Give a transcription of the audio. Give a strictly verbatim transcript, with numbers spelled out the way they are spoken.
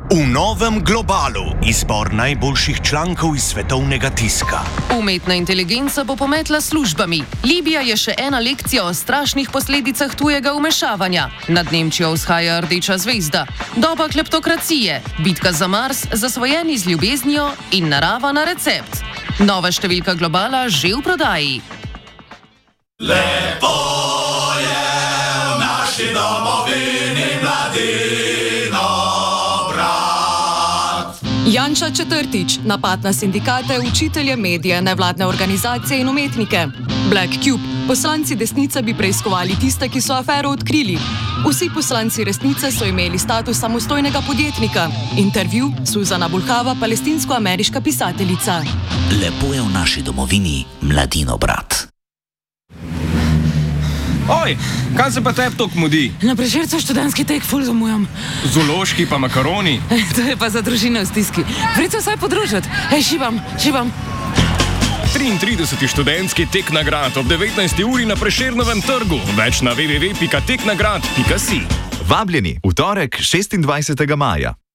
V novem globalu izbor najboljših člankov iz svetovnega tiska. Umetna inteligenca bo pometla službami. Libija je še ena lekcija o strašnih posledicah tujega vmešavanja. Nad Nemčijo vzhaja rdeča zvezda. Doba kleptokracije, bitka za Mars, zasvojeni z ljubeznijo in narava na recept. Nova številka globala že v prodaji. Lepo je v naši domovini mladino brat. Janša četrtič, napad na sindikate, učitelje, medije, nevladne organizacije in umetnike. Black Cube, poslanci desnice bi preiskovali tiste, ki so afero odkrili. Vsi poslanci resnice so imeli status samostojnega podjetnika. Intervju Suzana Bulhava, palestinsko-ameriška pisateljica. Lepo je v naši domovini mladino brat. Oj, kaj se pa tebi toliko mudi? Na Prešercu študentski tek ful zamujam. Zoološki pa makaroni? To je pa za družine v stiski. Pridite vsaj podružiti. Hej, šibam, šibam. triintrideseti študentski tek nagrad ob devetnajsti uri na Prešernovem trgu. Več na w w w pika tek nagrad pika si. Vabljeni v torek šestindvajsetega maja.